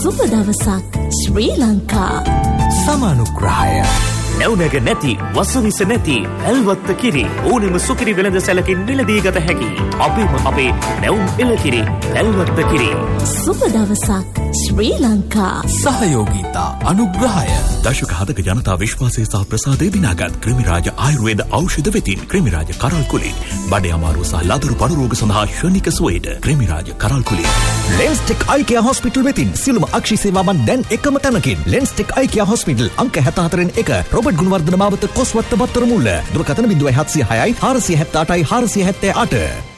සුබ දවසක් ශ්‍රී ලංකා. සමානුග්‍රහය නැවුනැග නැති වසවිස නැති ඇල්වත්ත කිරි ඕනෙම සුකිරි වෙළඳ සැලකින් මිලදී ගත හැකි අපේ නැවුම් එළකිරි ඇල්වත්ත කිරි. සුබ දවසක් ශ්‍රී ලංකා. සහයෝගීතා අනුග්‍රහය දශක 7ක ජනතා විශ්වාසය සහ ප්‍රසාදය දිනාගත් ක්‍රිමිරාජ ආයුර්වේද ඖෂධ වෙතින් ක්‍රිමිරාජ කරල් කුලින් බඩේ අමාරුව සහ ලදරු පඩු රෝග සඳහා ශනික සුවයට ක්‍රිමිරාජ කරල් කුලින්. ලෙන්ස්ටෙක් අයිකියා හොස්පිටල් වෙතින් සියලුම අක්ෂි සේවාවන් දැන් එකම තැනකින්. ලෙන්ස්ටෙක් අයිකියා හොස්පිටල් අංක 74 රොබර්ට් ගුණවර්ධන මාවත කොස්වත්ත බත්තර මුල්ල. දුරකථන 0706 478 478.